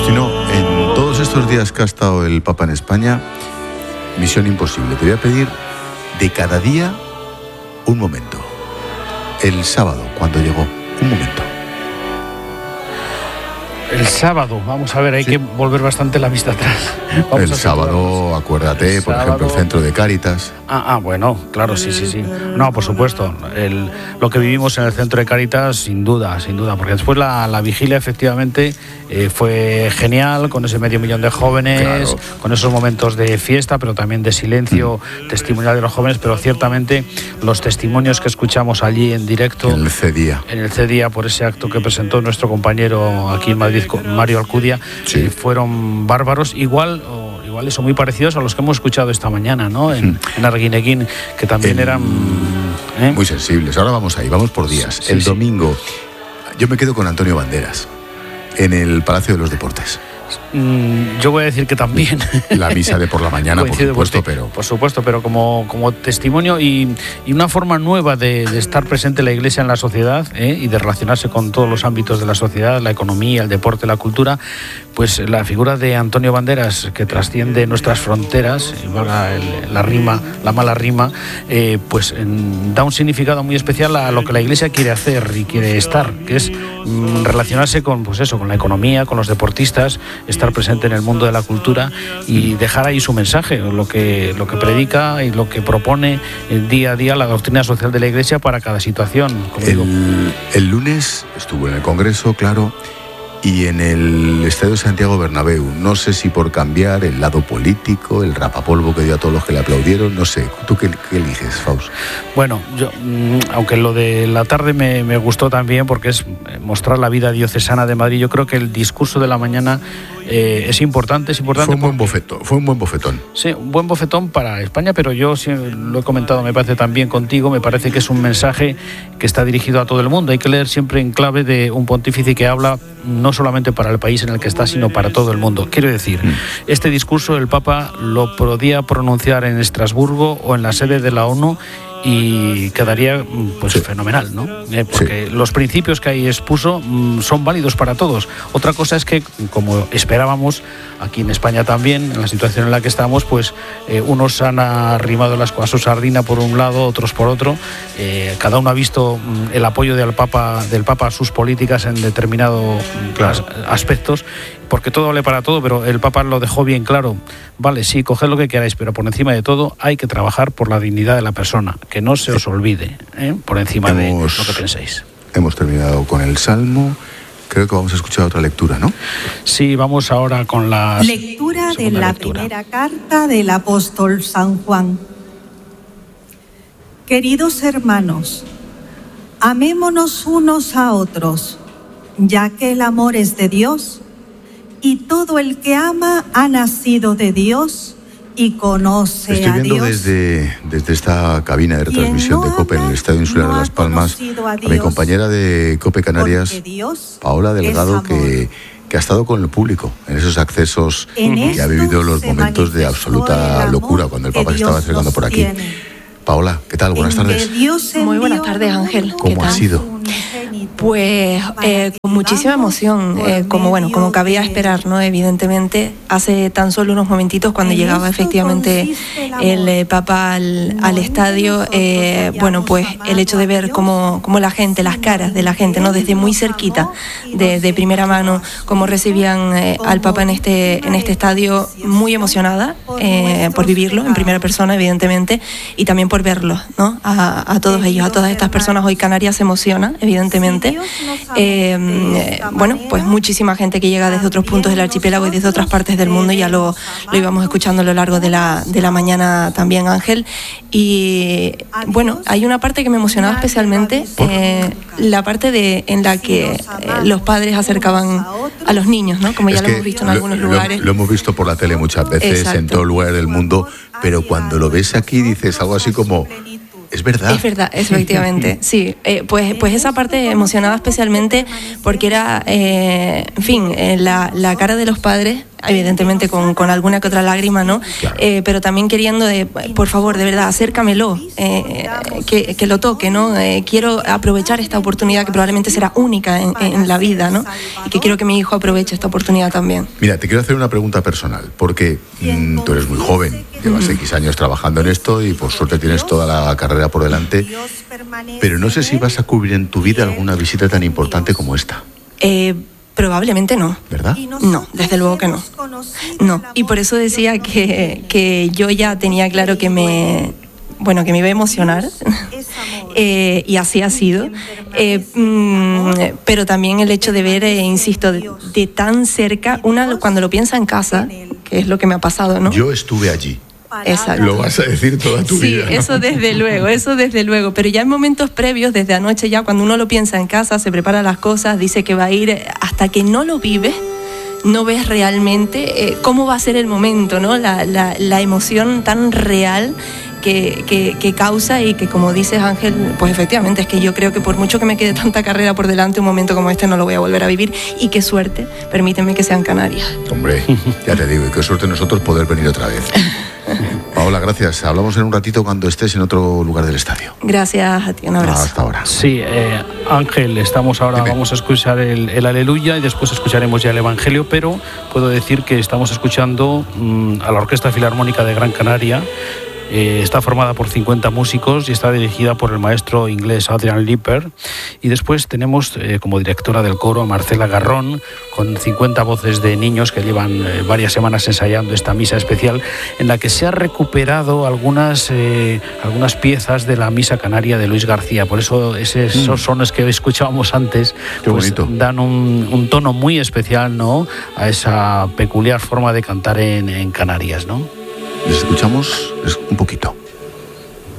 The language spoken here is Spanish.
Justino, en todos estos días que ha estado el Papa en España, misión imposible. Te voy a pedir de cada día un momento. El sábado, cuando llegó, un momento. El sábado, vamos a ver, hay que volver bastante la vista atrás. El sábado, acuérdate, por ejemplo, el centro de Cáritas. Bueno, claro, sí. No, por supuesto. Lo que vivimos en el centro de Cáritas, sin duda, porque después la vigilia efectivamente fue genial, con ese 500.000 de jóvenes, claro, con esos momentos de fiesta, pero también de silencio testimonial de los jóvenes, pero ciertamente los testimonios que escuchamos allí en directo. En el CEDIA, por ese acto que presentó nuestro compañero aquí en Madrid, Mario Alcudia, sí, fueron bárbaros, igual son muy parecidos a los que hemos escuchado esta mañana, ¿no? En Arguineguín, que también eran muy sensibles. Ahora vamos ahí, vamos por días. El domingo, yo me quedo con Antonio Banderas en el Palacio de los Deportes. Yo voy a decir que también. La misa de por la mañana, por supuesto, pero como testimonio y una forma nueva de estar presente la Iglesia en la sociedad, y de relacionarse con todos los ámbitos de la sociedad, la economía, el deporte, la cultura. Pues la figura de Antonio Banderas, que trasciende nuestras fronteras, la mala rima, pues da un significado muy especial a lo que la Iglesia quiere hacer y quiere estar, que es relacionarse con la economía, con los deportistas, estar presente en el mundo de la cultura y dejar ahí su mensaje, lo que predica y lo que propone día a día la doctrina social de la Iglesia para cada situación. El lunes estuvo en el Congreso, claro, y en el Estadio Santiago Bernabéu. No sé si por cambiar el lado político, el rapapolvo que dio a todos los que le aplaudieron, no sé. ¿Tú qué eliges, Faust? Bueno, yo, aunque lo de la tarde me gustó también, porque es mostrar la vida diocesana de Madrid, yo creo que el discurso de la mañana es importante. Fue un buen bofetón. Sí, un buen bofetón para España, pero yo sí, lo he comentado, me parece también contigo, me parece que es un mensaje que está dirigido a todo el mundo. Hay que leer siempre en clave de un pontífice que habla no solamente para el país en el que está, sino para todo el mundo. Quiero decir, este discurso el Papa lo podía pronunciar en Estrasburgo o en la sede de la ONU y quedaría fenomenal, ¿no? Porque los principios que ahí expuso son válidos para todos. Otra cosa es que, como esperábamos, aquí en España también, en la situación en la que estamos, pues unos han arrimado a su sardina por un lado, otros por otro. Cada uno ha visto el apoyo del Papa a sus políticas en determinados aspectos, porque todo vale para todo, pero el Papa lo dejó bien claro. Vale, sí, coged lo que queráis, pero por encima de todo hay que trabajar por la dignidad de la persona, que no se os olvide, por encima de lo que penséis. Hemos terminado con el Salmo. Creo que vamos a escuchar otra lectura, ¿no? Sí, vamos ahora con la lectura de la primera carta del apóstol San Juan. Queridos hermanos, amémonos unos a otros, ya que el amor es de Dios, y todo el que ama ha nacido de Dios y conoce a Dios. Estoy viendo desde esta cabina de retransmisión de COPE en el Estadio Insular de Las Palmas a mi compañera de COPE Canarias, Paola Delgado, que ha estado con el público en esos accesos y ha vivido los momentos de absoluta locura cuando el Papa se estaba acercando por aquí. Paola, ¿qué tal? Buenas tardes. Muy buenas tardes, Ángel. ¿Cómo ha sido? Pues con muchísima emoción, como cabía esperar, ¿no? Evidentemente, hace tan solo unos momentitos cuando llegaba efectivamente el Papa al estadio, pues el hecho de ver cómo la gente, las caras de la gente, ¿no? Desde muy cerquita, de primera mano, cómo recibían al Papa en este estadio, muy emocionada por vivirlo en primera persona, evidentemente, y también por verlo, ¿no? A todos ellos, a todas estas personas. Hoy Canarias se emociona, evidentemente. Pues muchísima gente que llega desde otros puntos del archipiélago y desde otras partes del mundo, ya lo íbamos escuchando a lo largo de la mañana también, Ángel. Y bueno, hay una parte que me emocionaba especialmente, la parte en la que los padres acercaban a los niños, ¿no? Como ya lo hemos visto en algunos lugares. Lo hemos visto por la tele muchas veces. Exacto. En todo lugar del mundo, pero cuando lo ves aquí dices algo así como: es verdad. Es verdad, efectivamente, sí. Pues esa parte emocionaba especialmente porque era, la cara de los padres evidentemente con alguna que otra lágrima, ¿no? Claro. Pero también queriendo, por favor, de verdad, acércamelo, que lo toque, ¿no? Quiero aprovechar esta oportunidad que probablemente será única en la vida, ¿no? Y que quiero que mi hijo aproveche esta oportunidad también. Mira, te quiero hacer una pregunta personal, porque tú eres muy joven, llevas X años trabajando en esto y por suerte tienes toda la carrera por delante, pero no sé si vas a cubrir en tu vida alguna visita tan importante como esta. Probablemente no. ¿Verdad? No, desde luego que no. No, y por eso decía que yo ya tenía claro que me iba a emocionar y así ha sido, pero también el hecho de ver, insisto, de tan cerca, cuando lo piensa en casa, que es lo que me ha pasado, ¿no? Yo estuve allí. Exacto. Lo vas a decir toda tu vida. Sí, eso desde luego, pero ya en momentos previos, desde anoche ya, cuando uno lo piensa en casa, se prepara las cosas, dice que va a ir, hasta que no lo vives, no ves realmente cómo va a ser el momento, ¿no? La emoción tan real que causa y que, como dices, Ángel, pues efectivamente es que yo creo que por mucho que me quede tanta carrera por delante, un momento como este no lo voy a volver a vivir, y qué suerte, permíteme que sea en Canarias. Hombre, ya te digo, y qué suerte nosotros poder venir otra vez. Paola, gracias. Hablamos en un ratito cuando estés en otro lugar del estadio. Gracias a ti, un abrazo. Hasta ahora. Sí, Ángel, estamos ahora, vamos a escuchar el Aleluya y después escucharemos ya el Evangelio, pero puedo decir que estamos escuchando a la Orquesta Filarmónica de Gran Canaria. Está formada por 50 músicos y está dirigida por el maestro inglés Adrian Lipper, y después tenemos como directora del coro a Marcela Garrón, con 50 voces de niños que llevan varias semanas ensayando esta misa especial en la que se ha recuperado algunas piezas de la misa canaria de Luis García. Por eso esos sones que escuchábamos antes pues, dan un tono muy especial, ¿no?, a esa peculiar forma de cantar en Canarias, ¿no? Les escuchamos un poquito.